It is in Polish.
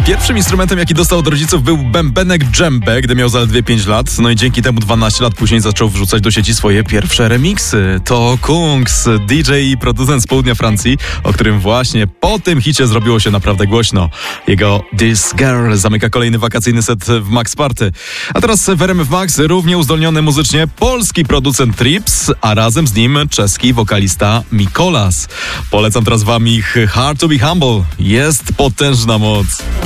Pierwszym instrumentem, jaki dostał od rodziców, był bębenek dżembę, gdy miał zaledwie 5 lat. No i dzięki temu 12 lat później zaczął wrzucać do sieci swoje pierwsze remiksy. To Kungs, DJ i producent z południa Francji, o którym właśnie po tym hicie zrobiło się naprawdę głośno. Jego This Girl zamyka kolejny wakacyjny set w Max Party. A teraz w RMF Max równie uzdolniony muzycznie polski producent Trips, a razem z nim czeski wokalista Mikolas. Polecam teraz wam ich Hard to be Humble. Jest potężna moc.